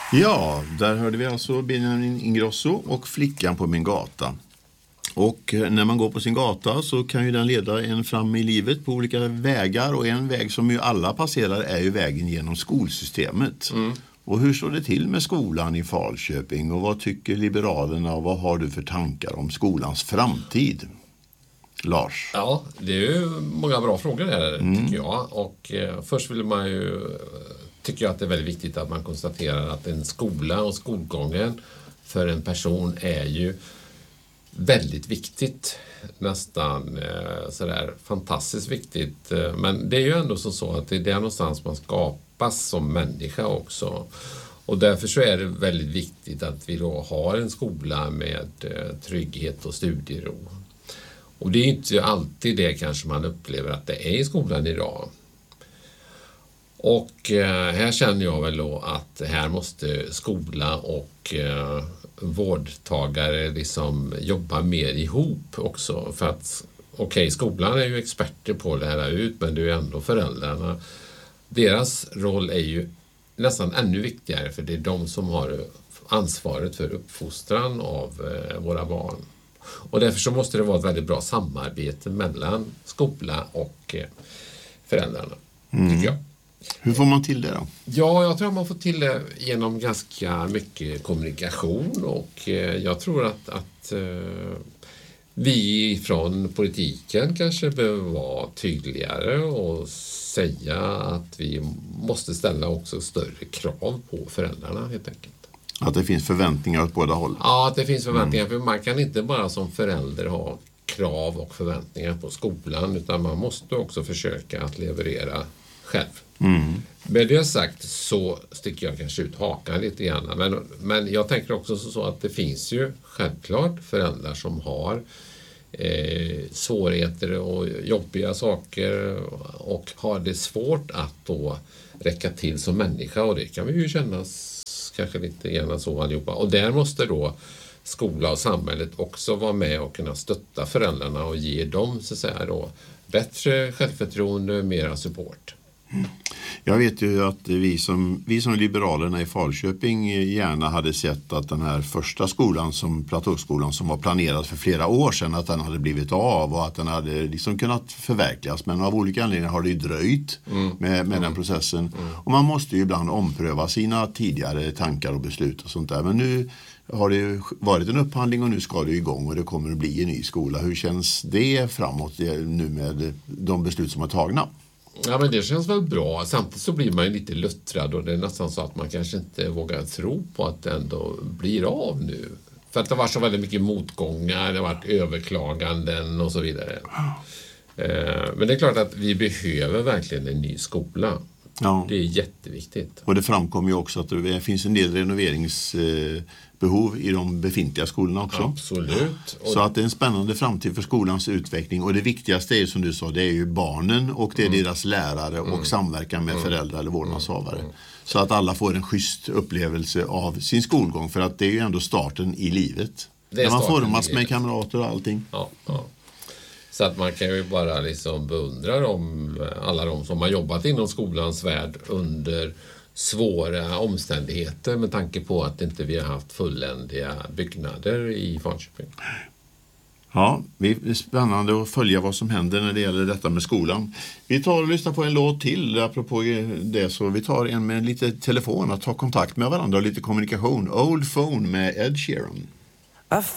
Ja, där hörde vi alltså Benjamin Ingrosso och Flickan på min gata. Och när man går på sin gata så kan ju den leda en fram i livet på olika vägar. Och en väg som ju alla passerar är ju vägen genom skolsystemet. Och hur står det till med skolan i Falköping? Och vad tycker Liberalerna och vad har du för tankar om skolans framtid? Lars? Ja, det är ju många bra frågor här tycker jag. Och först vill man ju... tycker jag att det är väldigt viktigt att man konstaterar att en skola och skolgången för en person är ju väldigt viktigt. Nästan sådär fantastiskt viktigt. Men det är ju ändå så att det är där någonstans man skapas som människa också. Och därför så är det väldigt viktigt att vi då har en skola med trygghet och studiero. Och det är inte alltid det kanske man upplever att det är i skolan idag. Och här känner jag väl då att här måste skola och vårdtagare liksom jobba mer ihop också. För att skolan är ju experter på att lära ut, men det är ju ändå föräldrarna. Deras roll är ju nästan ännu viktigare, för det är de som har ansvaret för uppfostran av våra barn. Och därför så måste det vara ett väldigt bra samarbete mellan skola och föräldrarna, tycker jag. Hur får man till det då? Ja, jag tror att man får till det genom ganska mycket kommunikation, och jag tror att vi från politiken kanske behöver vara tydligare och säga att vi måste ställa också större krav på föräldrarna helt enkelt. Att det finns förväntningar åt båda håll? Ja, att det finns förväntningar, för man kan inte bara som förälder ha krav och förväntningar på skolan, utan man måste också försöka att leverera själv. Med det sagt så sticker jag kanske ut hakan lite grann. Men jag tänker också så att det finns ju självklart föräldrar som har svårigheter och jobbiga saker och har det svårt att då räcka till som människa, och det kan vi ju känna kanske lite grann så allihopa. Och där måste då skola och samhället också vara med och kunna stötta föräldrarna och ge dem så att säga då bättre självförtroende, mera support. Jag vet ju att vi som Liberalerna i Falköping gärna hade sett att den här första skolan, som Platåskolan, som var planerad för flera år sedan, att den hade blivit av och att den hade liksom kunnat förverkligas. Men av olika anledningar har det ju dröjt med den processen. Och man måste ju ibland ompröva sina tidigare tankar och beslut och sånt där. Men nu har det ju varit en upphandling och nu ska det igång och det kommer att bli en ny skola. Hur känns det framåt nu med de beslut som är tagna? Ja, men det känns väl bra. Samtidigt så blir man ju lite luttrad, och det är nästan så att man kanske inte vågar tro på att det ändå blir av nu. För att det var så väldigt mycket motgångar, det har varit överklaganden och så vidare. Men det är klart att vi behöver verkligen en ny skola. Ja. Det är jätteviktigt. Och det framkommer ju också att det finns en del renoveringsbehov i de befintliga skolorna också. Absolut. Så att det är en spännande framtid för skolans utveckling. Och det viktigaste är, som du sa, det är ju barnen och det är deras lärare och samverkan med föräldrar eller vårdnadshavare. Så att alla får en schysst upplevelse av sin skolgång, för att det är ju ändå starten i livet. När man formas med kamrater och allting. Ja. Så att man kan ju bara liksom beundra alla de som har jobbat inom skolans värld under svåra omständigheter, med tanke på att inte vi har haft fulländiga byggnader i Falköping. Ja, det är spännande att följa vad som händer när det gäller detta med skolan. Vi tar och lyssnar på en låt till apropå det, så vi tar en med lite telefon att ta kontakt med varandra och lite kommunikation. Old Phone med Ed Sheeran. I